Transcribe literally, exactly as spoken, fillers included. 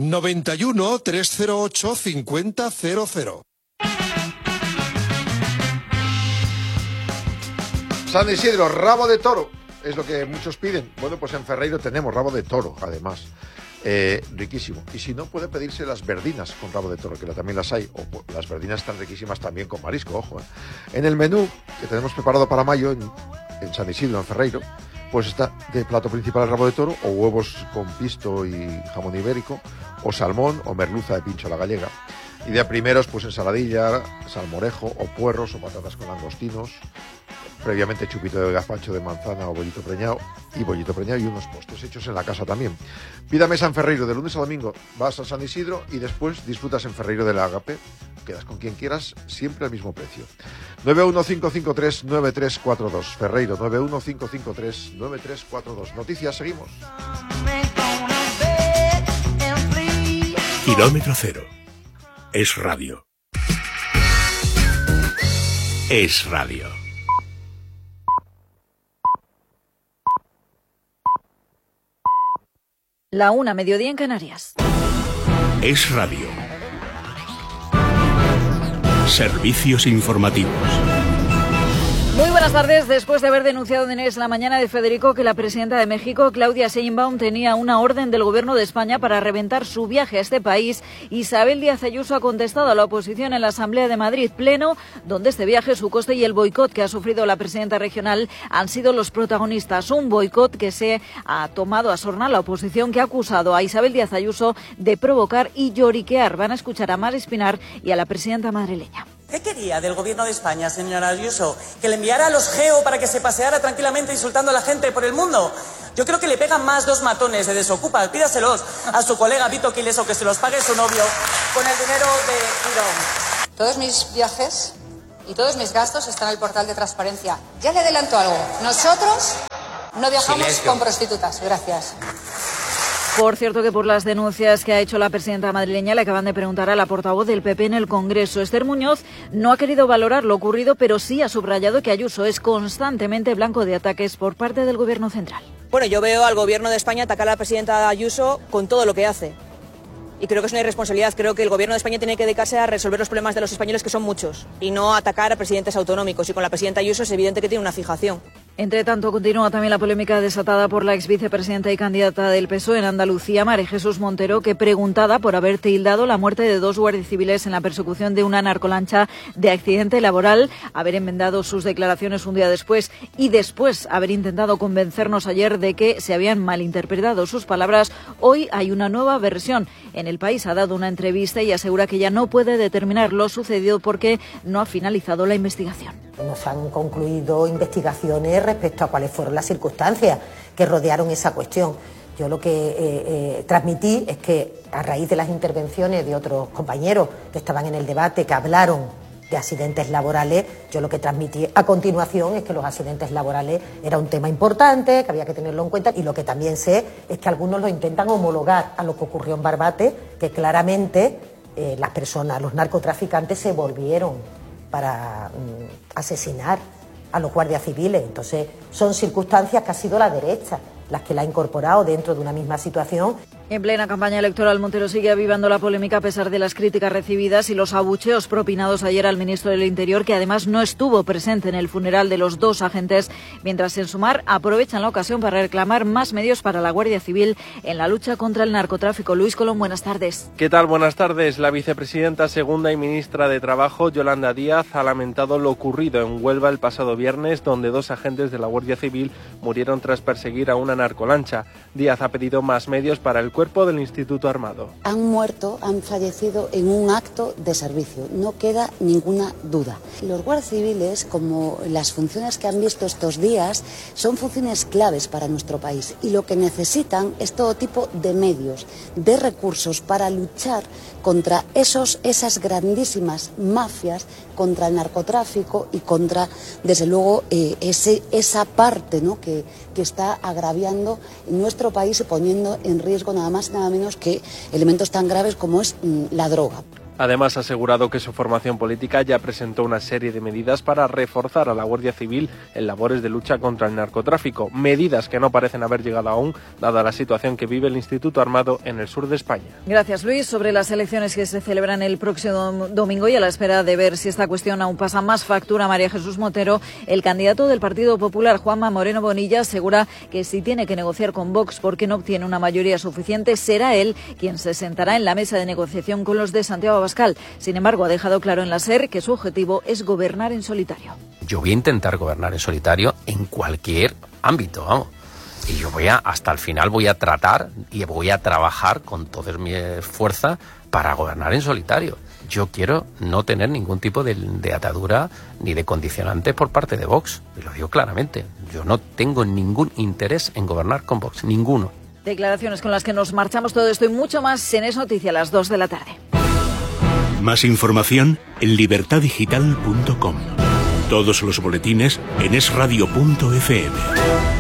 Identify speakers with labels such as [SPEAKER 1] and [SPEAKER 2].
[SPEAKER 1] noventa y uno, trescientos ocho, cincuenta cero cero.
[SPEAKER 2] San Isidro, rabo de toro, es lo que muchos piden. Bueno, pues en Ferreiro tenemos rabo de toro, además. Eh, riquísimo. Y si no, puede pedirse las verdinas con rabo de toro, que también las hay. O las verdinas están riquísimas también con marisco, ojo. ¿eh? En el menú que tenemos preparado para mayo en, en San Isidro, en Ferreiro, pues está de plato principal el rabo de toro, o huevos con pisto y jamón ibérico, o salmón, o merluza de pincho a la gallega. Y de primeros, pues ensaladilla, salmorejo, o puerros, o patatas con langostinos, previamente chupito de gazpacho de manzana o bollito preñado, y bollito preñado y unos postres hechos en la casa también. Pida mesa en Ferreiro, de lunes a domingo vas a San Isidro y después disfrutas en Ferreiro del Ágape, quedas con quien quieras, siempre al mismo precio. nueve uno cinco cinco tres nueve tres cuatro dos, Ferreiro, nueve uno cinco cinco tres nueve tres cuatro dos. Noticias, seguimos.
[SPEAKER 3] Kilómetro cero. Es radio. Es radio.
[SPEAKER 4] La una, mediodía en Canarias.
[SPEAKER 3] Es radio. Servicios informativos.
[SPEAKER 4] Muy buenas tardes. Después de haber denunciado en Inés la mañana de Federico que la presidenta de México, Claudia Sheinbaum, tenía una orden del Gobierno de España para reventar su viaje a este país, Isabel Díaz Ayuso ha contestado a la oposición en la Asamblea de Madrid Pleno, donde este viaje, su coste y el boicot que ha sufrido la presidenta regional han sido los protagonistas. Un boicot que se ha tomado a sorna la oposición, que ha acusado a Isabel Díaz Ayuso de provocar y lloriquear. Van a escuchar a Mar Espinar y a la presidenta madrileña.
[SPEAKER 5] ¿Qué quería del Gobierno de España, señora Ayuso? ¿Que le enviara a los geo para que se paseara tranquilamente insultando a la gente por el mundo? Yo creo que le pegan más dos matones de Desocupa. Pídaselos a su colega Vito Quiles o que se los pague su novio con el dinero de Quirón.
[SPEAKER 6] Todos mis viajes y todos mis gastos están en el portal de transparencia. Ya le adelanto algo. Nosotros no viajamos Silencio. con prostitutas. Gracias.
[SPEAKER 4] Por cierto, que por las denuncias que ha hecho la presidenta madrileña le acaban de preguntar a la portavoz del P P en el Congreso. Esther Muñoz no ha querido valorar lo ocurrido, pero sí ha subrayado que Ayuso es constantemente blanco de ataques por parte del Gobierno central.
[SPEAKER 7] Bueno, yo veo al Gobierno de España atacar a la presidenta Ayuso con todo lo que hace. Y creo que es una irresponsabilidad. Creo que el Gobierno de España tiene que dedicarse a resolver los problemas de los españoles, que son muchos, y no atacar a presidentes autonómicos. Y con la presidenta Ayuso es evidente que tiene una fijación.
[SPEAKER 4] Entre tanto, continúa también la polémica desatada por la ex vicepresidenta y candidata del P S O E en Andalucía, María Jesús Montero, que, preguntada por haber tildado la muerte de dos guardias civiles en la persecución de una narcolancha de accidente laboral, haber enmendado sus declaraciones un día después y después haber intentado convencernos ayer de que se habían malinterpretado sus palabras, hoy hay una nueva versión. En El País ha dado una entrevista y asegura que ya no puede determinar lo sucedido porque no ha finalizado la investigación.
[SPEAKER 8] No se han concluido investigaciones respecto a cuáles fueron las circunstancias que rodearon esa cuestión. Yo lo que eh, eh, transmití es que a raíz de las intervenciones de otros compañeros que estaban en el debate, que hablaron de accidentes laborales, yo lo que transmití a continuación es que los accidentes laborales era un tema importante, que había que tenerlo en cuenta, y lo que también sé es que algunos lo intentan homologar a lo que ocurrió en Barbate, que claramente eh, las personas, los narcotraficantes se volvieron para mm, asesinar a los guardias civiles. Entonces son circunstancias que ha sido la derecha las que la ha incorporado dentro de una misma situación.
[SPEAKER 4] En plena campaña electoral, Montero sigue avivando la polémica a pesar de las críticas recibidas y los abucheos propinados ayer al ministro del Interior, que además no estuvo presente en el funeral de los dos agentes, mientras en Sumar aprovechan la ocasión para reclamar más medios para la Guardia Civil en la lucha contra el narcotráfico. Luis Colón, buenas tardes.
[SPEAKER 9] ¿Qué tal? Buenas tardes. La vicepresidenta segunda y ministra de Trabajo, Yolanda Díaz, ha lamentado lo ocurrido en Huelva el pasado viernes, donde dos agentes de la Guardia Civil murieron tras perseguir a una narcolancha. Díaz ha pedido más medios para el cuerpo del Instituto Armado.
[SPEAKER 10] Han muerto, han fallecido en un acto de servicio, no queda ninguna duda. Los guardias civiles, como las funciones que han visto estos días, son funciones claves para nuestro país y lo que necesitan es todo tipo de medios, de recursos para luchar contra esos, esas grandísimas mafias, contra el narcotráfico y contra, desde luego, eh, ese, esa parte, ¿no?, que, que está agraviando nuestro país y poniendo en riesgo nada más y nada menos que elementos tan graves como es mm, la droga.
[SPEAKER 9] Además, ha asegurado que su formación política ya presentó una serie de medidas para reforzar a la Guardia Civil en labores de lucha contra el narcotráfico, medidas que no parecen haber llegado aún, dada la situación que vive el Instituto Armado en el sur de España.
[SPEAKER 4] Gracias, Luis. Sobre las elecciones que se celebran el próximo domingo y a la espera de ver si esta cuestión aún pasa más factura a María Jesús Motero, el candidato del Partido Popular, Juanma Moreno Bonilla, asegura que si tiene que negociar con Vox porque no obtiene una mayoría suficiente, será él quien se sentará en la mesa de negociación con los de Santiago Abascal. Sin embargo, ha dejado claro en la SER que su objetivo es gobernar en solitario.
[SPEAKER 11] Yo voy a intentar gobernar en solitario en cualquier ámbito, vamos. Y yo voy a, hasta el final voy a tratar y voy a trabajar con toda mi fuerza para gobernar en solitario. Yo quiero no tener ningún tipo de, de atadura ni de condicionante por parte de Vox. Y lo digo claramente. Yo no tengo ningún interés en gobernar con Vox, ninguno.
[SPEAKER 4] Declaraciones con las que nos marchamos. Todo esto y mucho más en Es Noticia a las dos de la tarde.
[SPEAKER 3] Más información en libertad digital punto com. Todos los boletines en es radio punto efe eme.